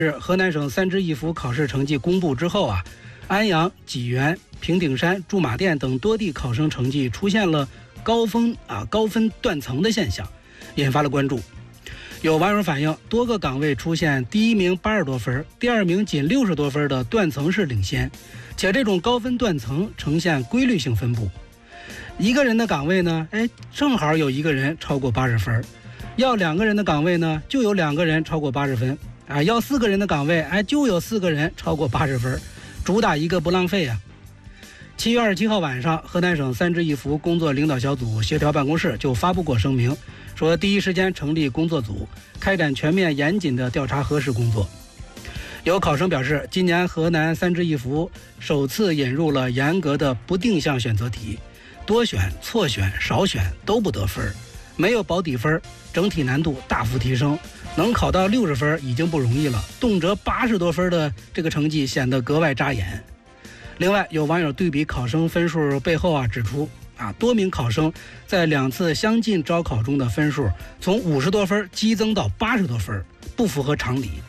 是河南省3支一扶考试成绩公布之后啊，安阳、济源、平顶山、驻马店等多地考生成绩出现了高分断层的现象，引发了关注。有网友反映，多个岗位出现第一名80多分，第二名仅60多分的断层式领先，且这种高分断层呈现规律性分布。一个人的岗位呢，正好有一个人超过80分；要2个人的岗位呢，就有2个人超过80分。要4个人的岗位，就有4个人超过80分，主打一个不浪费啊。7月27号晚上，河南省3支一扶工作领导小组协调办公室就发布过声明，说第一时间成立工作组，开展全面严谨的调查核实工作。有考生表示，今年河南3支一扶首次引入了严格的不定向选择题，多选、错选、少选都不得分，没有保底分，整体难度大幅提升，能考到60分已经不容易了，动辄80多分的这个成绩显得格外扎眼。另外，有网友对比考生分数背后指出，多名考生在2次相近招考中的分数从50多分激增到80多分，不符合常理。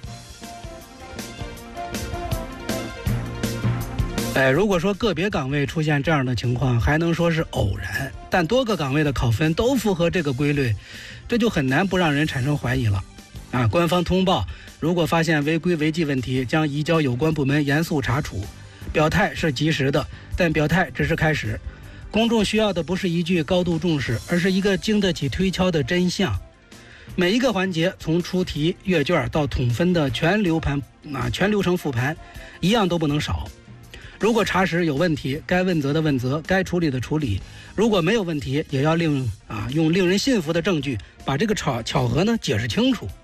如果说个别岗位出现这样的情况，还能说是偶然，但多个岗位的考分都符合这个规律，这就很难不让人产生怀疑了。官方通报，如果发现违规违纪问题，将移交有关部门严肃查处。表态是及时的，但表态只是开始。公众需要的不是一句高度重视，而是一个经得起推敲的真相。每一个环节，从出题、阅卷到统分的全流程复盘，一样都不能少。如果查实有问题，该问责的问责，该处理的处理；如果没有问题，也要用令人信服的证据把这个巧合解释清楚。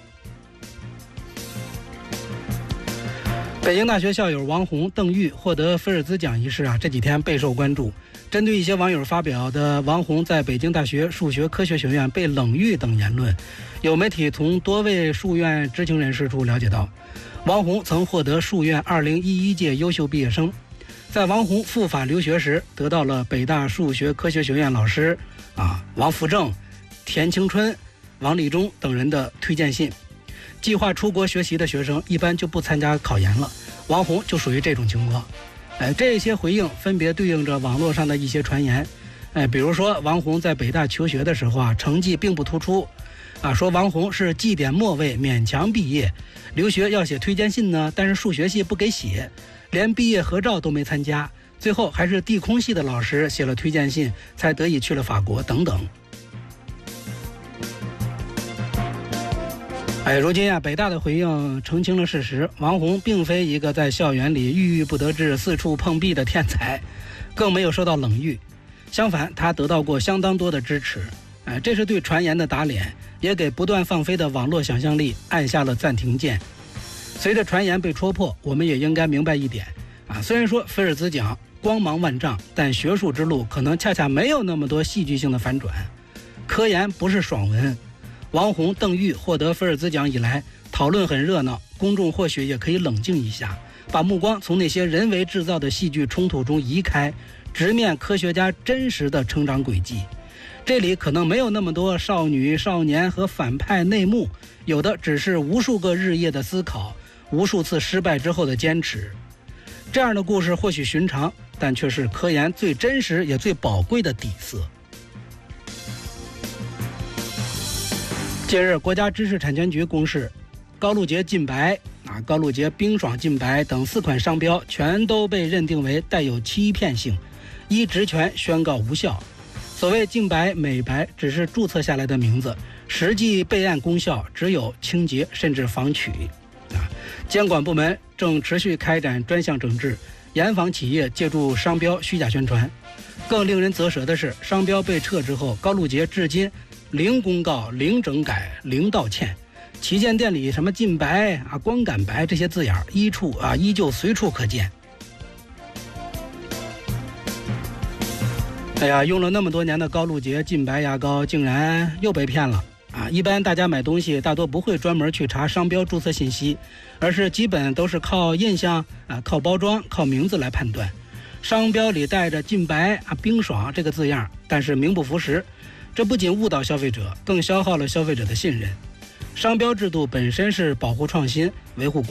北京大学校友王红、邓玉获得菲尔兹奖一事这几天备受关注。针对一些网友发表的王红在北京大学数学科学学院被冷遇等言论，有媒体从多位数院知情人士处了解到，王红曾获得数院2011届优秀毕业生，在王红赴法留学时得到了北大数学科学学院老师王福正、田青春、王立忠等人的推荐信。计划出国学习的学生一般就不参加考研了，王红就属于这种情况。这些回应分别对应着网络上的一些传言。比如说王红在北大求学的时候成绩并不突出，说王红是绩点末位勉强毕业，留学要写推荐信呢，但是数学系不给写，连毕业合照都没参加，最后还是地空系的老师写了推荐信，才得以去了法国等等。如今北大的回应澄清了事实，王红并非一个在校园里郁郁不得志、四处碰壁的天才，更没有受到冷遇，相反，他得到过相当多的支持。这是对传言的打脸，也给不断放飞的网络想象力按下了暂停键。随着传言被戳破，我们也应该明白一点虽然说菲尔兹奖光芒万丈，但学术之路可能恰恰没有那么多戏剧性的反转。科研不是爽文。王红、邓玉获得菲尔兹奖以来，讨论很热闹，公众或许也可以冷静一下，把目光从那些人为制造的戏剧冲突中移开，直面科学家真实的成长轨迹。这里可能没有那么多少女、少年和反派内幕，有的只是无数个日夜的思考，无数次失败之后的坚持。这样的故事或许寻常，但却是科研最真实也最宝贵的底色。近日，国家知识产权局公示，高露洁净白、高露洁冰爽净白等4款商标全都被认定为带有欺骗性，依职权宣告无效。所谓净白、美白只是注册下来的名字，实际备案功效只有清洁甚至防龋。监管部门正持续开展专项整治，严防企业借助商标虚假宣传。更令人啧舌的是，商标被撤之后，高露洁至今零公告、零整改、零道歉，旗舰店里什么净白光感白这些字眼依旧随处可见。用了那么多年的高露洁净白牙膏竟然又被骗了一般大家买东西大多不会专门去查商标注册信息，而是基本都是靠印象靠包装、靠名字来判断。商标里带着净白冰爽这个字样，但是名不符实，这不仅误导消费者，更消耗了消费者的信任。商标制度本身是保护创新、维护